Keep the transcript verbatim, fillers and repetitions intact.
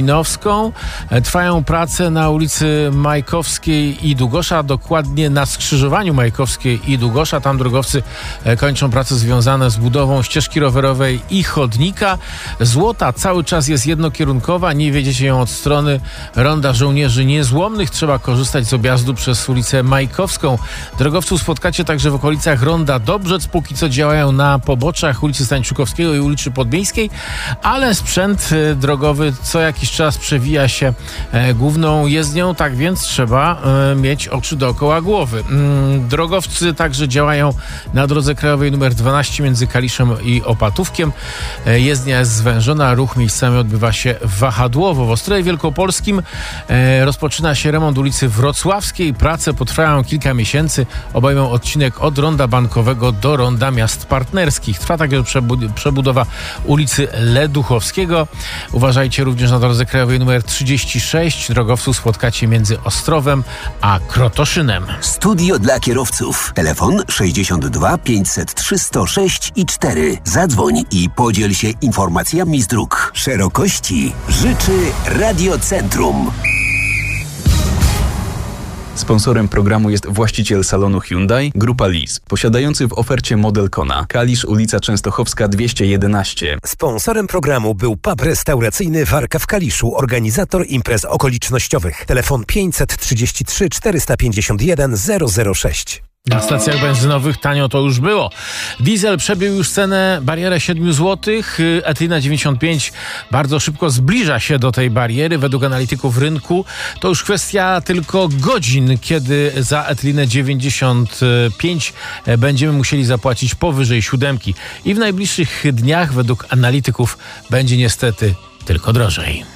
Chojnowską. Trwają prace na ulicy Majkowskiej i Długosza, dokładnie na skrzyżowaniu Majkowskiej i Długosza. Tam drogowcy kończą prace związane z budową ścieżki rowerowej i chodnika. Złota cały czas jest jednokierunkowa, nie wiedziecie ją od strony Ronda Żołnierzy Niezłomnych. Trzeba korzystać z objazdu przez ulicę Majkowską. Drogowców spotkacie także w okolicach Ronda Dobrzec. Póki co działają na poboczach ulicy Stańczukowskiego i ulicy Podmiejskiej, ale sprzęt drogowy co jakiś czas przewija się główną jezdnią, tak więc trzeba mieć oczy dookoła głowy. Drogowcy także działają na drodze krajowej numer dwanaście między Kaliszem i Opatówkiem. Jezdnia jest zwężona, ruch miejscami odbywa się wahadłowo. W Ostrowie Wielkopolskim rozpoczyna się remont ulicy Wrocławskiej. Prace potrwają kilka miesięcy, obejmą odcinek od Ronda Bankowego do Ronda Miast Partnerskich. Trwa także przebudowa ulicy Leduchowskiego. Uważajcie również na drodze krajowej numer trzydzieści sześć. Drogowców spotkacie między Ostrowem a Krotoszynem. Studio dla kierowców. Telefon sześćdziesiąt dwa pięćset trzy sto sześć i cztery. Zadzwoń i podziel się informacjami z dróg. Szerokości życzy Radiocentrum. Sponsorem programu jest właściciel salonu Hyundai, Grupa Lis, posiadający w ofercie model Kona. Kalisz, ulica Częstochowska dwieście jedenaście. Sponsorem programu był pub restauracyjny Warka w Kaliszu, organizator imprez okolicznościowych. Telefon pięćset trzydzieści trzy czterysta pięćdziesiąt jeden zero zero sześć. Na stacjach benzynowych tanio to już było. Diesel przebił już cenę, barierę siedem złotych. Etyna dziewięćdziesiąt pięć bardzo szybko zbliża się do tej bariery. Według analityków rynku to już kwestia tylko godzin, kiedy za etylinę dziewięćdziesiąt pięć będziemy musieli zapłacić powyżej siódemki. I w najbliższych dniach według analityków będzie niestety tylko drożej.